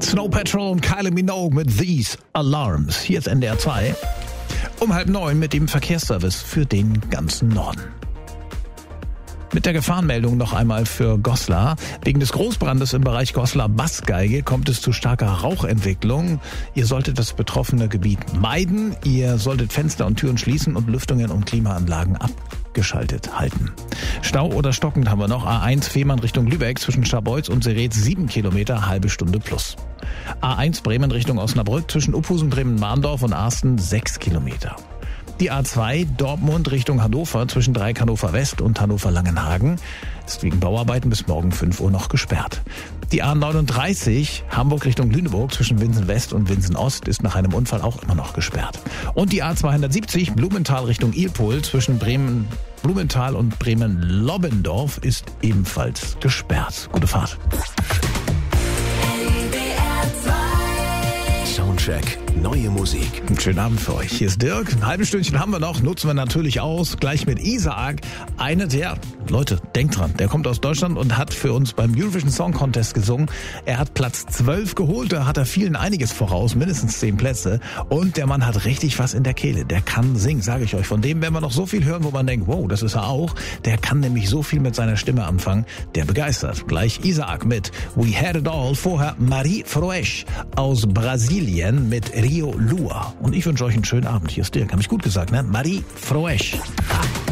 Snow Patrol und Kylie Minogue mit These Alarms. Hier ist NDR 2. Um 8:30 mit dem Verkehrsservice für den ganzen Norden. Mit der Gefahrenmeldung noch einmal für Goslar. Wegen des Großbrandes im Bereich Goslar-Bassgeige kommt es zu starker Rauchentwicklung. Ihr solltet das betroffene Gebiet meiden. Ihr solltet Fenster und Türen schließen und Lüftungen und Klimaanlagen abgeschaltet halten. Stau oder stockend haben wir noch. A1 Fehmarn Richtung Lübeck zwischen Scharbeutz und Seretz 7 Kilometer, halbe Stunde plus. A1 Bremen Richtung Osnabrück zwischen Uphusen, Bremen-Mahndorf und Arsten 6 Kilometer. Die A2 Dortmund Richtung Hannover zwischen Dreieck Hannover West und Hannover Langenhagen ist wegen Bauarbeiten bis morgen 5 Uhr noch gesperrt. Die A39 Hamburg Richtung Lüneburg zwischen Winsen West und Winsen Ost ist nach einem Unfall auch immer noch gesperrt. Und die A270 Blumenthal Richtung Ilpol zwischen Blumenthal und Bremen-Lobbendorf ist ebenfalls gesperrt. Gute Fahrt. Soundcheck, neue Musik. Einen schönen Abend für euch. Hier ist Dirk. Ein halbes Stündchen haben wir noch. Nutzen wir natürlich aus. Gleich mit Isaac. Leute, denkt dran. Der kommt aus Deutschland und hat für uns beim Eurovision Song Contest gesungen. Er hat Platz 12 geholt. Da hat er vielen einiges voraus. Mindestens 10 Plätze. Und der Mann hat richtig was in der Kehle. Der kann singen, sage ich euch. Von dem werden wir noch so viel hören, wo man denkt, wow, das ist er auch. Der kann nämlich so viel mit seiner Stimme anfangen. Der begeistert. Gleich Isaac mit We Had It All. Vorher Marie Froesch aus Brasilien mit Rio Lua. Und ich wünsche euch einen schönen Abend. Hier ist Dirk. Hab ich gut gesagt, ne? Marie Froesch.